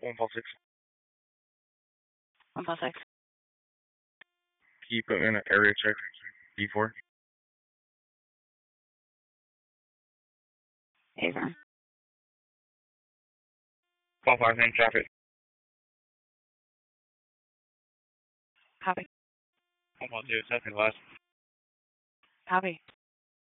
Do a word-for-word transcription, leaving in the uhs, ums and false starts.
one five six. one five six. Can you put me in an area check D four? Affirm. one five nine traffic. Copy. one five two, second last. Copy.